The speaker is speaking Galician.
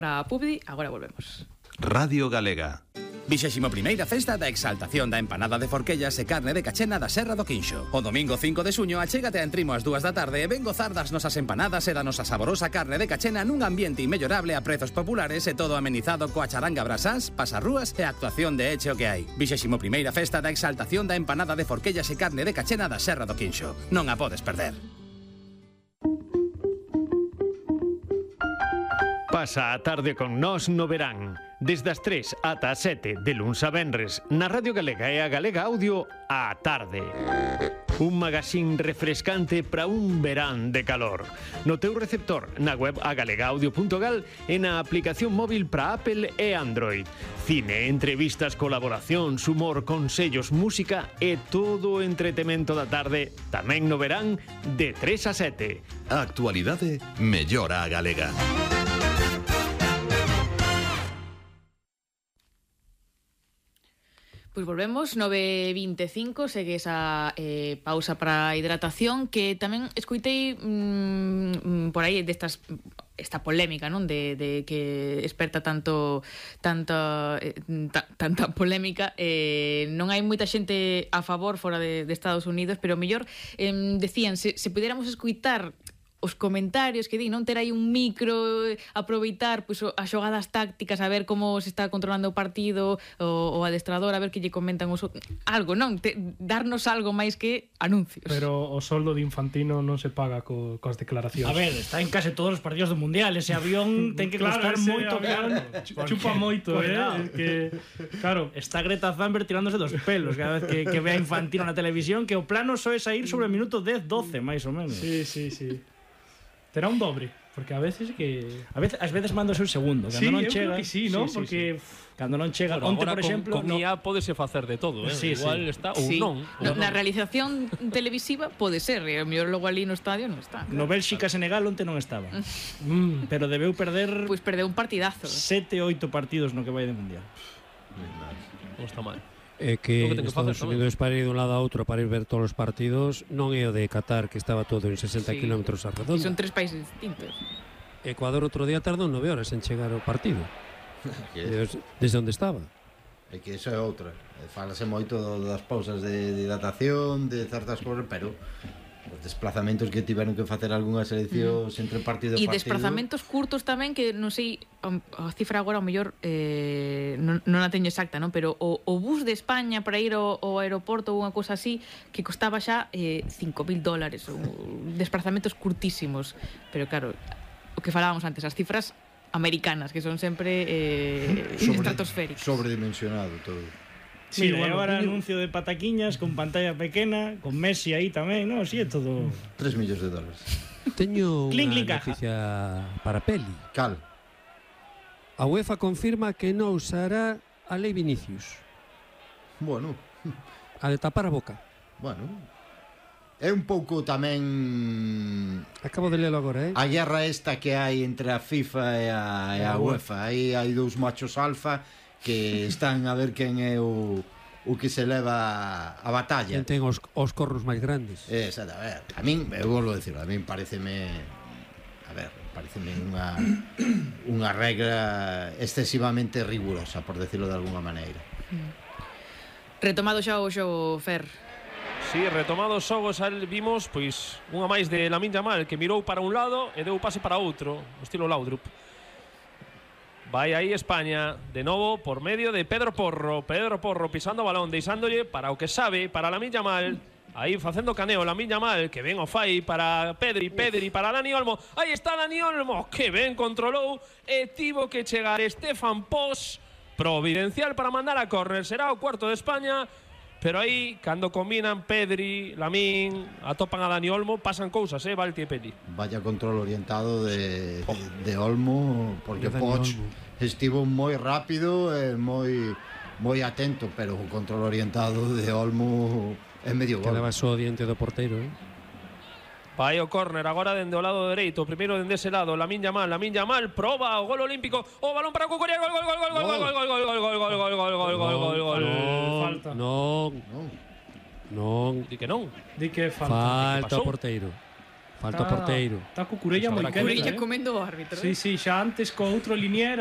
Para Publi, agora volvemos. Radio Galega. 21ª Festa da Exaltación da Empanada de Forquellas e Carne de Cachena da Serra do Quinxo. O domingo 5 de xuño achégate a Entrimo ás 2 da tarde e ven gozar das nosas empanadas e da nosa saborosa carne de cachena nun ambiente inmellorable a prezos populares e todo amenizado coa charanga brasás, pasarrúas e actuación de hecho que hai. 21ª Festa da Exaltación da Empanada de Forquellas e Carne de Cachena da Serra do Quinxo. Non a podes perder. Pasa a tarde con nós no verán. Desde as 3 ata as 7 de luns a venres na Radio Galega e a Galega Audio á tarde. Un magazín refrescante para un verán de calor. No teu receptor, na web agalegaudio.gal e na aplicación móvil para Apple e Android. Cine, entrevistas, colaboracións, humor, consellos, música e todo o entretemento da tarde tamén no verán de 3 a 7. A actualidade mellora a galega. Pois volvemos, 9:25, segue esa pausa para hidratación, que tamén escoitei por aí esta polémica, non, de que esperta tanta polémica. Non hai moita xente a favor fora de Estados Unidos, pero mellor decían, se pudiéramos escoitar os comentarios que di, non ter aí un micro, aproveitar pois as xogadas tácticas, a ver como se está controlando o partido, o adestrador, a ver que lle comentan algo, non? Darnos algo máis que anuncios. Pero o soldo de Infantino non se paga coas declaracións. A ver, está en case todos os partidos do Mundial. Ese avión ten que costar moito caro. Chupa moito, que claro, está Greta Thunberg tirándose dos pelos cada vez que ve a Infantino na televisión, que o plano só é sair sobre o minuto 10-12, máis ou menos. Sí. Terá un dobre, porque a veces ás veces mándose un segundo, cando non chega. Sí, non, porque cando non chega, onte por exemplo, con IA pódese facer de todo, igual está ou non. Na realización televisiva pode ser, e o mellor logo ali no estadio non está. No Bélxica-Senegal onte non estaba. Pero debeu perder, pois perdeu un partidazo. 7-8 partidos no que vai de Mundial. Non está mal. É que Estados Unidos para ir dun lado a outro para ir ver todos os partidos non é o de Qatar, que estaba todo en 60 km a redonda. E son 3 países distintos. Ecuador outro día tardou 9 horas en chegar ao partido. Desde onde estaba. É que iso é outra. Fálase moito das pausas de hidratación, de certas cosas, pero os desplazamentos que tiveron que facer algunhas seleccións entre partido e partido. E desplazamentos curtos tamén, que non sei a cifra agora, ao mellor non a teño exacta, non? Pero o bus de España para ir ao aeroporto ou unha cousa así, que costaba xa $5,000, desplazamentos curtísimos. Pero claro, o que falábamos antes, as cifras americanas, que son sempre estratosféricas. Sobredimensionado todo. Sí, agora anuncio de pataquiñas con pantalla pequena, con Messi aí tamén, non? Si é todo $3 millones. Teño unha noticia para peli. Cal? A UEFA confirma que non usará a lei Vinicius. Bueno, a de tapar a boca. Bueno, é un pouco tamén... Acabo de lelo agora, a guerra esta que hai entre a FIFA e a UEFA. Aí hai dous machos alfa que están a ver quen é o que se leva a batalla. Quen ten os corros máis grandes. Exacto, a ver, a min, eu vou decirlo, a min pareceme unha regra excesivamente rigurosa, por decirlo de alguna maneira. Retomado xa o xogo, Fer. Sí, retomado os xogos, vimos pois unha máis de Lamine Yamal, que mirou para un lado e deu pase para outro, o estilo Laudrup. Vai aí España, de novo por medio de Pedro Porro pisando o balón, deixándolle para o que sabe, para Lamine Yamal, aí facendo caneo Lamine Yamal, que ben o fai para Pedri, para Dani Olmo, aí está Dani Olmo, que ben controlou e tivo que chegar Stefan Pos, providencial para mandar a córner, será o cuarto de España. Pero aí, cando combinan Pedri, Lamín, atopan a Dani Olmo, pasan cousas, Valti e Peli. Vaya control orientado de Olmo, porque Poch estivo moi rápido e moi atento, pero o control orientado de Olmo é medio gol. Quedaba só diante do porteiro, Vai o córner agora dende o lado dereito, primeiro dende ese lado, Lamine Yamal, proba o gol olímpico, o balón para Cucuria, gol. Falta. Non. Di que non. Di que falta. Falta o porteiro. Falta o porteiro. Está co Curella moi quente. Curella comendo o árbitro. Sí, xa antes co outro linier